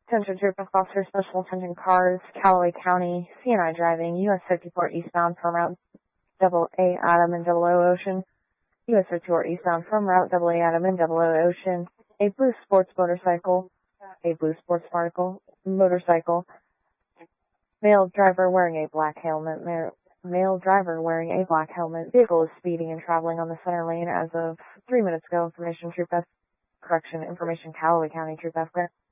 Attention Troop Officer Special Attention Cars, Callaway County, CNI driving, US 54 eastbound from Route AA Adam and Double O Ocean, US 54 eastbound from Route AA Adam and Double O Ocean, a blue sports motorcycle, male driver wearing a black helmet, vehicle is speeding and traveling on the center lane as of 3 minutes ago, Information Callaway County Troop F.